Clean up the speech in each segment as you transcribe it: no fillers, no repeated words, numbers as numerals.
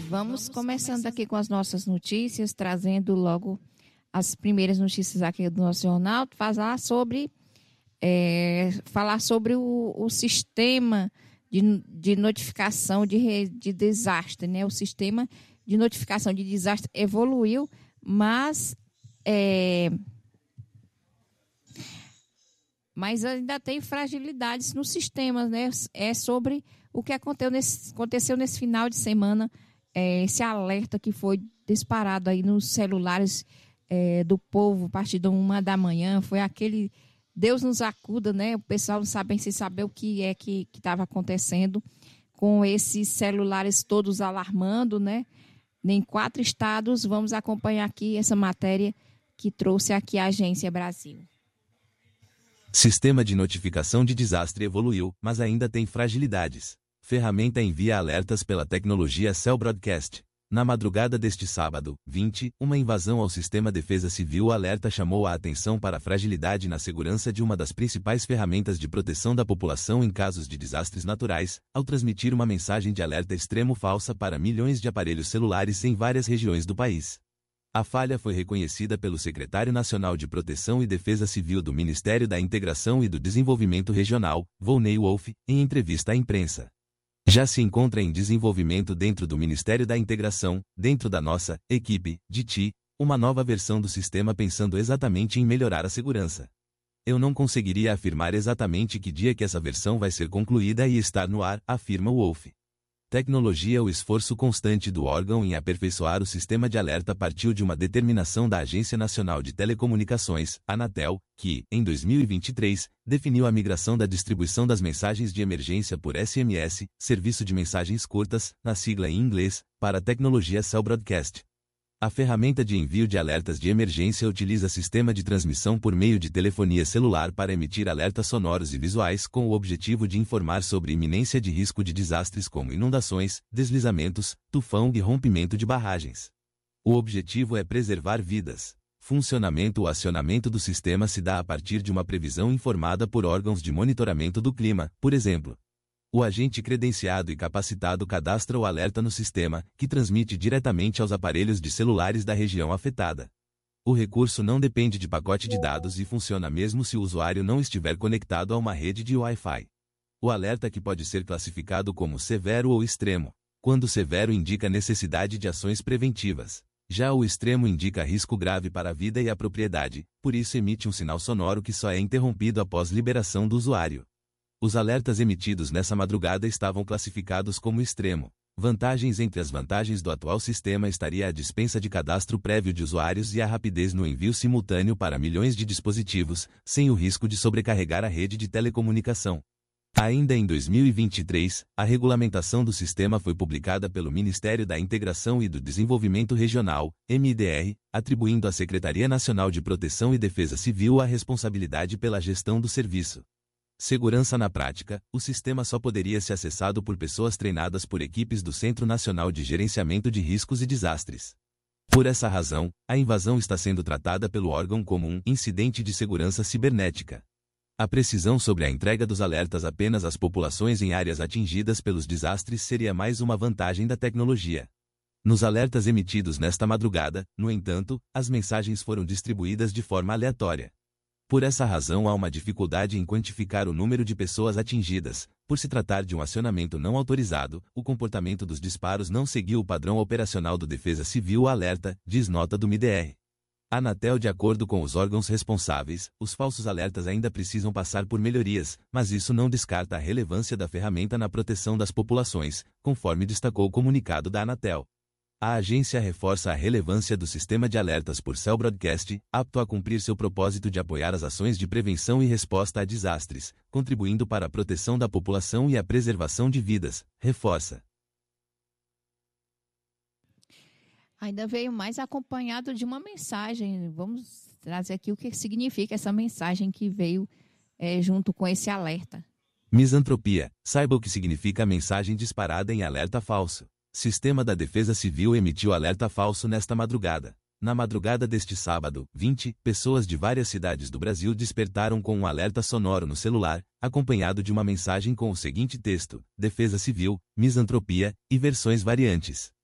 Vamos começando aqui com as nossas notícias, trazendo logo as primeiras notícias aqui do nosso jornal, falar sobre o sistema de notificação de desastre, né? O sistema de notificação de desastre evoluiu, mas ainda tem fragilidades no sistema, né? É sobre o que aconteceu nesse final de semana, esse alerta que foi disparado aí nos celulares do povo a partir de 1 da manhã, foi aquele Deus nos acuda, né? O pessoal não sabe sem saber o que é que estava acontecendo com esses celulares todos alarmando, né? Em 4 estados, vamos acompanhar aqui essa matéria que trouxe aqui a Agência Brasil. Sistema de notificação de desastre evoluiu, mas ainda tem fragilidades. Ferramenta envia alertas pela tecnologia Cell Broadcast. Na madrugada deste sábado, 20, uma invasão ao sistema Defesa Civil. O alerta chamou a atenção para a fragilidade na segurança de uma das principais ferramentas de proteção da população em casos de desastres naturais, ao transmitir uma mensagem de alerta extremo falsa para milhões de aparelhos celulares em várias regiões do país. A falha foi reconhecida pelo secretário nacional de Proteção e Defesa Civil do Ministério da Integração e do Desenvolvimento Regional, Volney Wolff, em entrevista à imprensa. Já se encontra em desenvolvimento dentro do Ministério da Integração, dentro da nossa equipe de TI, uma nova versão do sistema pensando exatamente em melhorar a segurança. Eu não conseguiria afirmar exatamente que dia que essa versão vai ser concluída e estar no ar, afirma Wolff. Tecnologia. O esforço constante do órgão em aperfeiçoar o sistema de alerta partiu de uma determinação da Agência Nacional de Telecomunicações, Anatel, que, em 2023, definiu a migração da distribuição das mensagens de emergência por SMS, serviço de mensagens curtas, na sigla em inglês, para a tecnologia Cell Broadcast. A ferramenta de envio de alertas de emergência utiliza sistema de transmissão por meio de telefonia celular para emitir alertas sonoros e visuais com o objetivo de informar sobre iminência de risco de desastres como inundações, deslizamentos, tufão e rompimento de barragens. O objetivo é preservar vidas. Funcionamento. O acionamento do sistema se dá a partir de uma previsão informada por órgãos de monitoramento do clima, por exemplo. O agente credenciado e capacitado cadastra o alerta no sistema, que transmite diretamente aos aparelhos de celulares da região afetada. O recurso não depende de pacote de dados e funciona mesmo se o usuário não estiver conectado a uma rede de Wi-Fi. O alerta que pode ser classificado como severo ou extremo. Quando severo indica necessidade de ações preventivas. Já o extremo indica risco grave para a vida e a propriedade, por isso emite um sinal sonoro que só é interrompido após liberação do usuário. Os alertas emitidos nessa madrugada estavam classificados como extremo. Vantagens. Entre as vantagens do atual sistema estaria a dispensa de cadastro prévio de usuários e a rapidez no envio simultâneo para milhões de dispositivos, sem o risco de sobrecarregar a rede de telecomunicação. Ainda em 2023, a regulamentação do sistema foi publicada pelo Ministério da Integração e do Desenvolvimento Regional, MDR, atribuindo à Secretaria Nacional de Proteção e Defesa Civil a responsabilidade pela gestão do serviço. Segurança. Na prática, o sistema só poderia ser acessado por pessoas treinadas por equipes do Centro Nacional de Gerenciamento de Riscos e Desastres. Por essa razão, a invasão está sendo tratada pelo órgão como um incidente de segurança cibernética. A precisão sobre a entrega dos alertas apenas às populações em áreas atingidas pelos desastres seria mais uma vantagem da tecnologia. Nos alertas emitidos nesta madrugada, no entanto, as mensagens foram distribuídas de forma aleatória. Por essa razão há uma dificuldade em quantificar o número de pessoas atingidas. Por se tratar de um acionamento não autorizado, o comportamento dos disparos não seguiu o padrão operacional do Defesa Civil. Alerta, diz nota do MDR. Anatel. De acordo com os órgãos responsáveis, os falsos alertas ainda precisam passar por melhorias, mas isso não descarta a relevância da ferramenta na proteção das populações, conforme destacou o comunicado da Anatel. A agência reforça a relevância do sistema de alertas por Cell Broadcast, apto a cumprir seu propósito de apoiar as ações de prevenção e resposta a desastres, contribuindo para a proteção da população e a preservação de vidas, reforça. Ainda veio mais acompanhado de uma mensagem. Vamos trazer aqui o que significa essa mensagem que veio junto com esse alerta. Misantropia. Saiba o que significa a mensagem disparada em alerta falso. Sistema da Defesa Civil emitiu alerta falso nesta madrugada. Na madrugada deste sábado, 20, pessoas de várias cidades do Brasil despertaram com um alerta sonoro no celular, acompanhado de uma mensagem com o seguinte texto: Defesa Civil, misantropia, e versões variantes.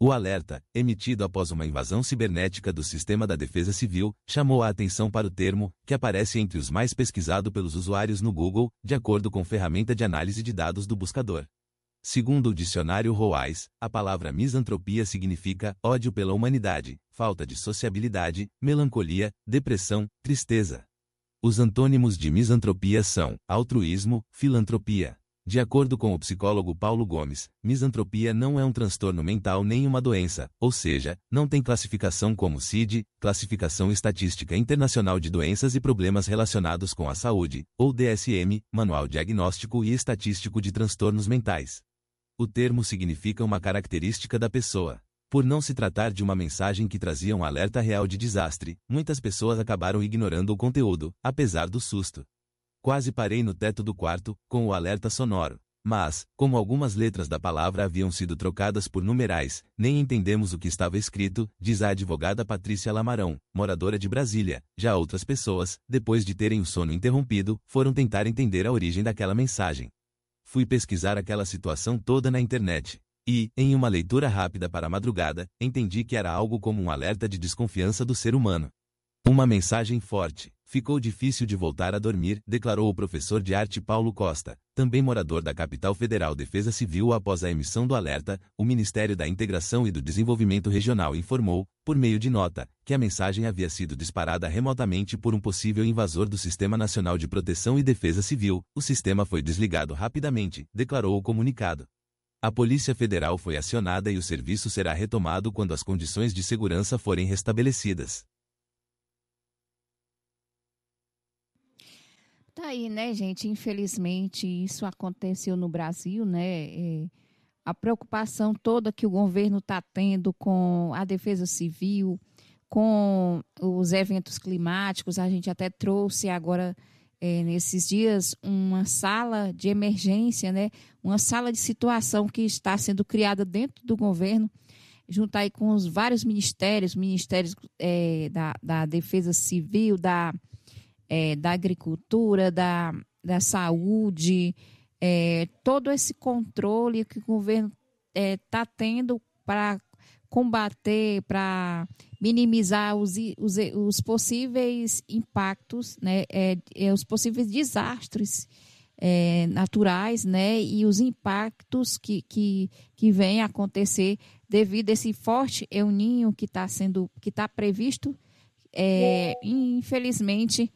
O alerta, emitido após uma invasão cibernética do Sistema da Defesa Civil, chamou a atenção para o termo, que aparece entre os mais pesquisados pelos usuários no Google, de acordo com a ferramenta de análise de dados do buscador. Segundo o dicionário Roais, a palavra misantropia significa ódio pela humanidade, falta de sociabilidade, melancolia, depressão, tristeza. Os antônimos de misantropia são altruísmo, filantropia. De acordo com o psicólogo Paulo Gomes, misantropia não é um transtorno mental nem uma doença, ou seja, não tem classificação como CID, Classificação Estatística Internacional de Doenças e Problemas Relacionados com a Saúde, ou DSM, Manual Diagnóstico e Estatístico de Transtornos Mentais. O termo significa uma característica da pessoa. Por não se tratar de uma mensagem que trazia um alerta real de desastre, muitas pessoas acabaram ignorando o conteúdo, apesar do susto. Quase parei no teto do quarto, com o alerta sonoro. Mas, como algumas letras da palavra haviam sido trocadas por numerais, nem entendemos o que estava escrito, diz a advogada Patrícia Lamarão, moradora de Brasília. Já outras pessoas, depois de terem o sono interrompido, foram tentar entender a origem daquela mensagem. Fui pesquisar aquela situação toda na internet. E, em uma leitura rápida para a madrugada, entendi que era algo como um alerta de desconfiança do ser humano. Uma mensagem forte. Ficou difícil de voltar a dormir, declarou o professor de arte Paulo Costa, também morador da capital federal. Defesa Civil. Após a emissão do alerta, o Ministério da Integração e do Desenvolvimento Regional informou, por meio de nota, que a mensagem havia sido disparada remotamente por um possível invasor do Sistema Nacional de Proteção e Defesa Civil. O sistema foi desligado rapidamente, declarou o comunicado. A Polícia Federal foi acionada e o serviço será retomado quando as condições de segurança forem restabelecidas. Tá aí, né, gente? Infelizmente, isso aconteceu no Brasil, né? A preocupação toda que o governo está tendo com a defesa civil, com os eventos climáticos. A gente até trouxe agora, nesses dias, uma sala de emergência, né? Uma sala de situação que está sendo criada dentro do governo, junto aí com os vários ministérios da defesa civil, da agricultura, da saúde, todo esse controle que o governo está tendo para combater, para minimizar os possíveis impactos, né, os possíveis desastres naturais, né, e os impactos que vêm a acontecer devido a esse forte El Niño que está previsto, infelizmente.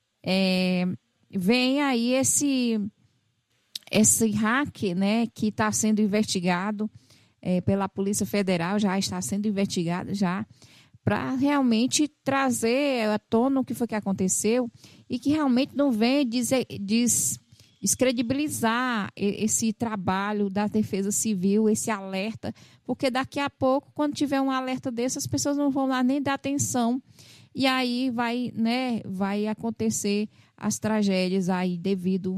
Vem aí esse hack, né, que está sendo investigado pela Polícia Federal, já está sendo investigado já, para realmente trazer à tona o que foi que aconteceu e que realmente não venha descredibilizar esse trabalho da Defesa Civil, esse alerta, porque daqui a pouco, quando tiver um alerta desse, as pessoas não vão lá nem dar atenção. E aí vai acontecer as tragédias aí devido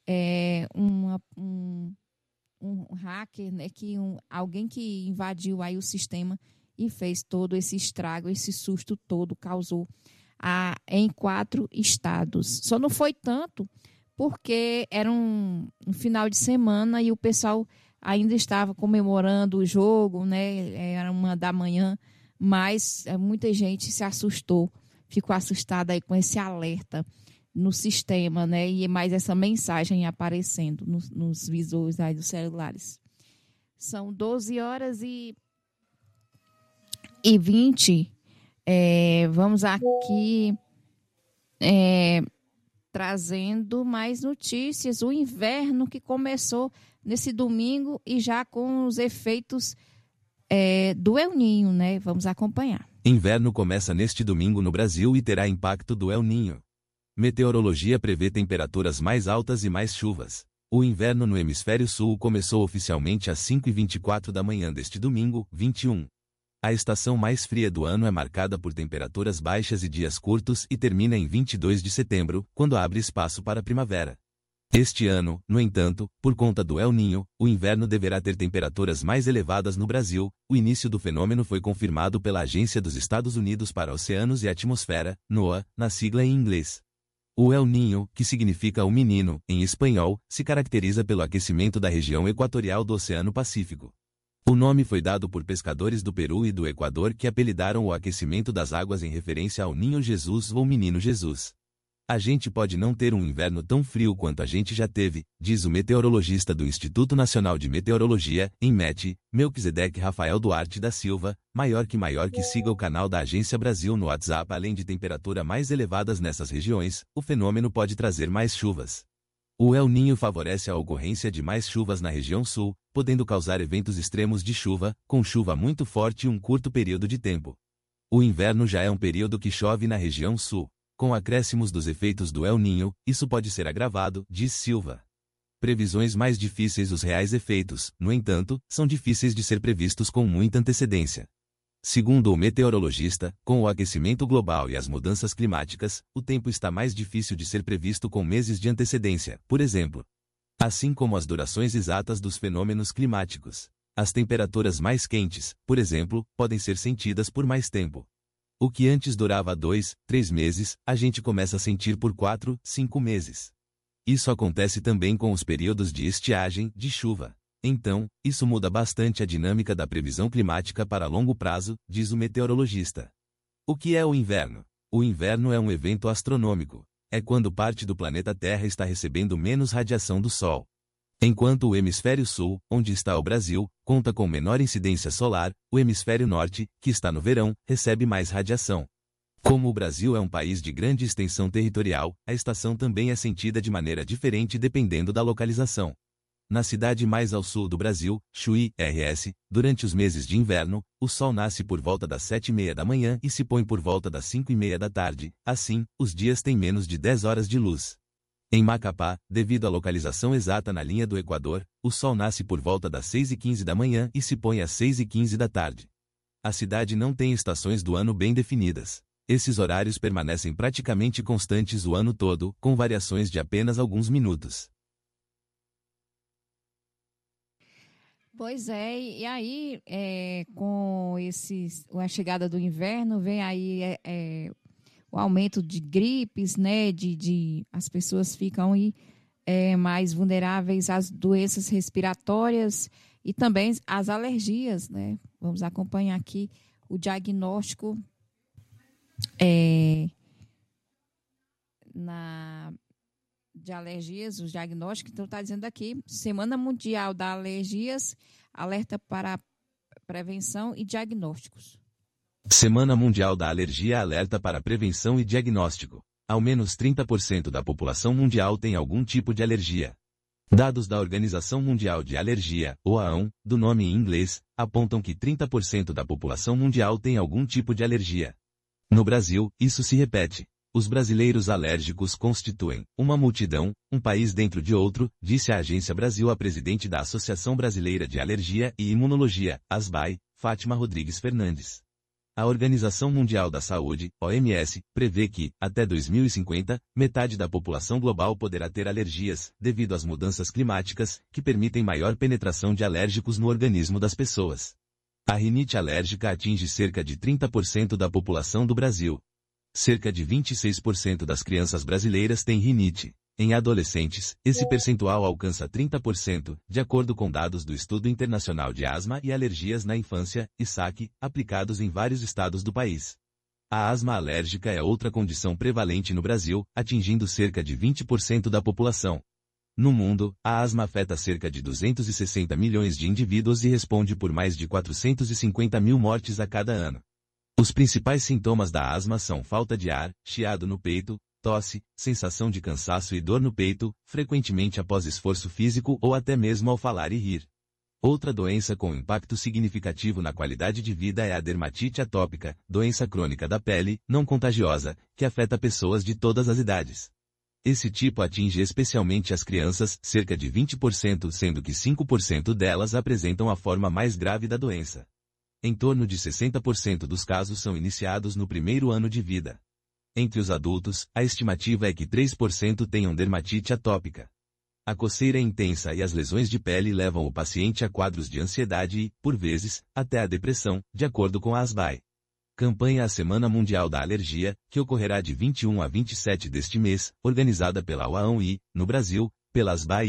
um hacker, né, alguém que invadiu aí o sistema e fez todo esse estrago, esse susto todo, causou em 4 estados. Só não foi tanto porque era um final de semana e o pessoal ainda estava comemorando o jogo, né? Era 1 da manhã. Mas muita gente se assustou, ficou assustada aí com esse alerta no sistema, né? E mais essa mensagem aparecendo nos visores aí dos celulares. São 12h20. Vamos aqui trazendo mais notícias. O inverno que começou nesse domingo e já com os efeitos do El Niño, né? Vamos acompanhar. Inverno começa neste domingo no Brasil e terá impacto do El Niño. Meteorologia prevê temperaturas mais altas e mais chuvas. O inverno no hemisfério sul começou oficialmente às 5h24 da manhã deste domingo, 21. A estação mais fria do ano é marcada por temperaturas baixas e dias curtos e termina em 22 de setembro, quando abre espaço para a primavera. Este ano, no entanto, por conta do El Niño, o inverno deverá ter temperaturas mais elevadas no Brasil. O início do fenômeno foi confirmado pela Agência dos Estados Unidos para Oceanos e Atmosfera, NOAA, na sigla em inglês. O El Niño, que significa o menino, em espanhol, se caracteriza pelo aquecimento da região equatorial do Oceano Pacífico. O nome foi dado por pescadores do Peru e do Equador que apelidaram o aquecimento das águas em referência ao Ninho Jesus ou Menino Jesus. A gente pode não ter um inverno tão frio quanto a gente já teve, diz o meteorologista do Instituto Nacional de Meteorologia, INMET, Melquisedeque Rafael Duarte da Silva, maior que siga o canal da Agência Brasil no WhatsApp. Além de temperatura mais elevadas nessas regiões, o fenômeno pode trazer mais chuvas. O El Niño favorece a ocorrência de mais chuvas na região sul, podendo causar eventos extremos de chuva, com chuva muito forte em um curto período de tempo. O inverno já é um período que chove na região sul. Com acréscimos dos efeitos do El Niño, isso pode ser agravado, diz Silva. Previsões mais difíceis. Os reais efeitos, no entanto, são difíceis de ser previstos com muita antecedência. Segundo o meteorologista, com o aquecimento global e as mudanças climáticas, o tempo está mais difícil de ser previsto com meses de antecedência, por exemplo. Assim como as durações exatas dos fenômenos climáticos. As temperaturas mais quentes, por exemplo, podem ser sentidas por mais tempo. O que antes durava 2, 3 meses, a gente começa a sentir por 4, 5 meses. Isso acontece também com os períodos de estiagem, de chuva. Então, isso muda bastante a dinâmica da previsão climática para longo prazo, diz o meteorologista. O que é o inverno? O inverno é um evento astronômico. É quando parte do planeta Terra está recebendo menos radiação do Sol. Enquanto o hemisfério sul, onde está o Brasil, conta com menor incidência solar, o hemisfério norte, que está no verão, recebe mais radiação. Como o Brasil é um país de grande extensão territorial, a estação também é sentida de maneira diferente dependendo da localização. Na cidade mais ao sul do Brasil, Chuí, RS, durante os meses de inverno, o sol nasce por volta das 7h30 da manhã e se põe por volta das 5h30 da tarde, assim, os dias têm menos de 10 horas de luz. Em Macapá, devido à localização exata na linha do Equador, o sol nasce por volta das 6h15 da manhã e se põe às 6h15 da tarde. A cidade não tem estações do ano bem definidas. Esses horários permanecem praticamente constantes o ano todo, com variações de apenas alguns minutos. Pois é, e aí, com a chegada do inverno, vem aí o aumento de gripes, né? As pessoas ficam aí, mais vulneráveis às doenças respiratórias e também às alergias, né? Vamos acompanhar aqui o diagnóstico de alergias, os diagnósticos. Então, está dizendo aqui, Semana Mundial da Alergias, alerta para prevenção e diagnósticos. Semana Mundial da Alergia alerta para prevenção e diagnóstico. Ao menos 30% da população mundial tem algum tipo de alergia. Dados da Organização Mundial de Alergia, OAAM, do nome em inglês, apontam que 30% da população mundial tem algum tipo de alergia. No Brasil, isso se repete. Os brasileiros alérgicos constituem uma multidão, um país dentro de outro, disse a Agência Brasil a presidente da Associação Brasileira de Alergia e Imunologia, ASBAI, Fátima Rodrigues Fernandes. A Organização Mundial da Saúde, OMS, prevê que, até 2050, metade da população global poderá ter alergias, devido às mudanças climáticas, que permitem maior penetração de alérgicos no organismo das pessoas. A rinite alérgica atinge cerca de 30% da população do Brasil. Cerca de 26% das crianças brasileiras têm rinite. Em adolescentes, esse percentual alcança 30%, de acordo com dados do Estudo Internacional de Asma e Alergias na Infância, ISAC, aplicados em vários estados do país. A asma alérgica é outra condição prevalente no Brasil, atingindo cerca de 20% da população. No mundo, a asma afeta cerca de 260 milhões de indivíduos e responde por mais de 450 mil mortes a cada ano. Os principais sintomas da asma são falta de ar, chiado no peito, tosse, sensação de cansaço e dor no peito, frequentemente após esforço físico ou até mesmo ao falar e rir. Outra doença com impacto significativo na qualidade de vida é a dermatite atópica, doença crônica da pele, não contagiosa, que afeta pessoas de todas as idades. Esse tipo atinge especialmente as crianças, cerca de 20%, sendo que 5% delas apresentam a forma mais grave da doença. Em torno de 60% dos casos são iniciados no primeiro ano de vida. Entre os adultos, a estimativa é que 3% tenham dermatite atópica. A coceira é intensa e as lesões de pele levam o paciente a quadros de ansiedade e, por vezes, até a depressão, de acordo com a ASBAI. Campanha A Semana Mundial da Alergia, que ocorrerá de 21 a 27 deste mês, organizada pela OAAM e, no Brasil, pela ASBAI e,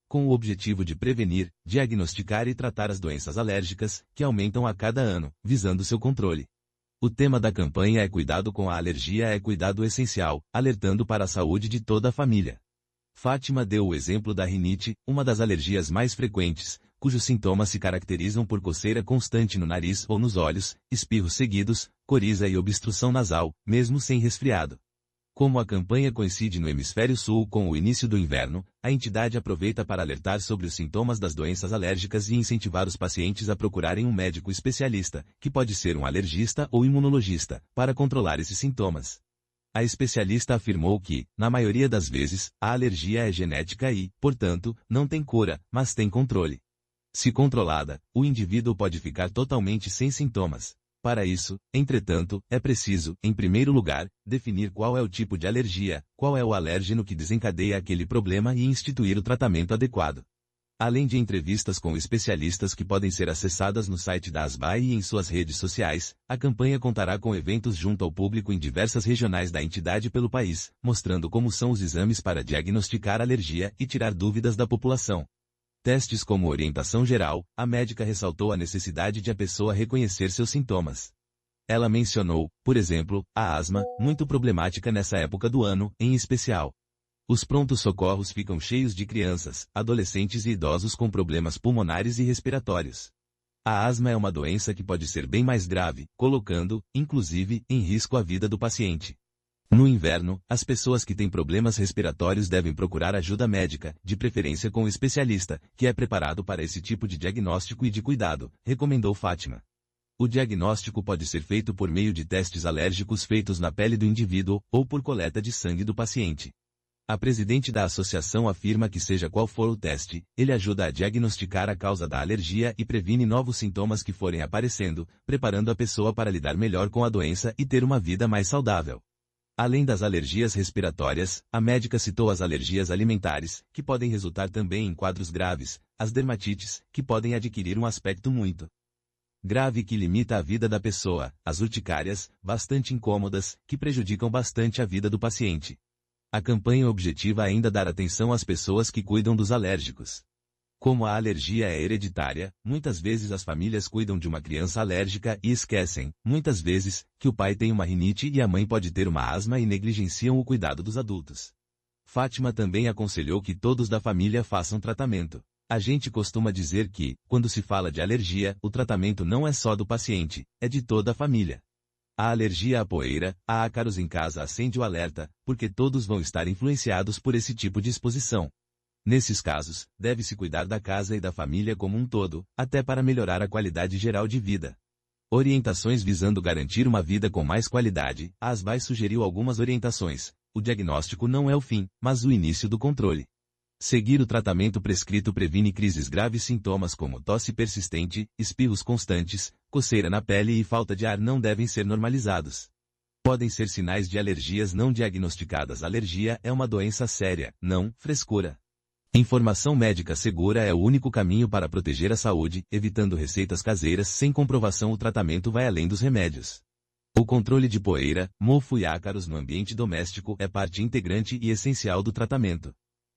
com o objetivo de prevenir, diagnosticar e tratar as doenças alérgicas, que aumentam a cada ano, visando seu controle. O tema da campanha é Cuidado com a alergia é cuidado essencial, alertando para a saúde de toda a família. Fátima deu o exemplo da rinite, uma das alergias mais frequentes, cujos sintomas se caracterizam por coceira constante no nariz ou nos olhos, espirros seguidos, coriza e obstrução nasal, mesmo sem resfriado. Como a campanha coincide no hemisfério sul com o início do inverno, a entidade aproveita para alertar sobre os sintomas das doenças alérgicas e incentivar os pacientes a procurarem um médico especialista, que pode ser um alergista ou imunologista, para controlar esses sintomas. A especialista afirmou que, na maioria das vezes, a alergia é genética e, portanto, não tem cura, mas tem controle. Se controlada, o indivíduo pode ficar totalmente sem sintomas. Para isso, entretanto, é preciso, em primeiro lugar, definir qual é o tipo de alergia, qual é o alérgeno que desencadeia aquele problema e instituir o tratamento adequado. Além de entrevistas com especialistas que podem ser acessadas no site da ASBAI e em suas redes sociais, a campanha contará com eventos junto ao público em diversas regionais da entidade pelo país, mostrando como são os exames para diagnosticar alergia e tirar dúvidas da população. Testes como orientação geral, a médica ressaltou a necessidade de a pessoa reconhecer seus sintomas. Ela mencionou, por exemplo, a asma, muito problemática nessa época do ano, em especial. Os prontos-socorros ficam cheios de crianças, adolescentes e idosos com problemas pulmonares e respiratórios. A asma é uma doença que pode ser bem mais grave, colocando, inclusive, em risco a vida do paciente. No inverno, as pessoas que têm problemas respiratórios devem procurar ajuda médica, de preferência com um especialista, que é preparado para esse tipo de diagnóstico e de cuidado, recomendou Fátima. O diagnóstico pode ser feito por meio de testes alérgicos feitos na pele do indivíduo, ou por coleta de sangue do paciente. A presidente da associação afirma que seja qual for o teste, ele ajuda a diagnosticar a causa da alergia e previne novos sintomas que forem aparecendo, preparando a pessoa para lidar melhor com a doença e ter uma vida mais saudável. Além das alergias respiratórias, a médica citou as alergias alimentares, que podem resultar também em quadros graves, as dermatites, que podem adquirir um aspecto muito grave que limita a vida da pessoa, as urticárias, bastante incômodas, que prejudicam bastante a vida do paciente. A campanha objetiva ainda dar atenção às pessoas que cuidam dos alérgicos. Como a alergia é hereditária, muitas vezes as famílias cuidam de uma criança alérgica e esquecem, muitas vezes, que o pai tem uma rinite e a mãe pode ter uma asma e negligenciam o cuidado dos adultos. Fátima também aconselhou que todos da família façam tratamento. A gente costuma dizer que, quando se fala de alergia, o tratamento não é só do paciente, é de toda a família. A alergia à poeira, a ácaros em casa acende o alerta, porque todos vão estar influenciados por esse tipo de exposição. Nesses casos, deve-se cuidar da casa e da família como um todo, até para melhorar a qualidade geral de vida. Orientações visando garantir uma vida com mais qualidade, a ASBAI sugeriu algumas orientações. O diagnóstico não é o fim, mas o início do controle. Seguir o tratamento prescrito previne crises graves. Sintomas como tosse persistente, espirros constantes, coceira na pele e falta de ar não devem ser normalizados. Podem ser sinais de alergias não diagnosticadas. Alergia é uma doença séria, não frescura. Informação médica segura é o único caminho para proteger a saúde, evitando receitas caseiras sem comprovação. O tratamento vai além dos remédios. O controle de poeira, mofo e ácaros no ambiente doméstico é parte integrante e essencial do tratamento.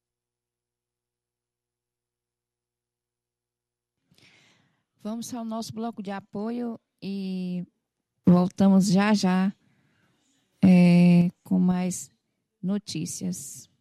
Vamos ao nosso bloco de apoio e voltamos já com mais notícias.